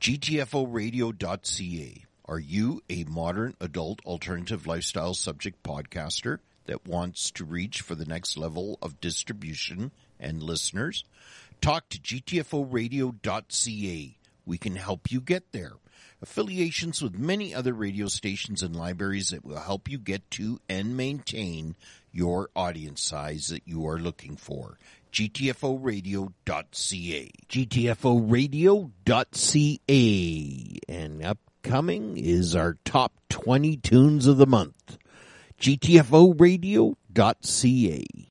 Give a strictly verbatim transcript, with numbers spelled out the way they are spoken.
G T F O radio dot C A. Are you a modern adult alternative lifestyle subject podcaster that wants to reach for the next level of distribution and listeners? Talk to G T F O radio dot C A. We can help you get there. Affiliations with many other radio stations and libraries that will help you get to and maintain your audience size that you are looking for. G T F O radio dot C A. G T F O radio dot C A. And upcoming is our top twenty tunes of the month. G T F O radio dot C A.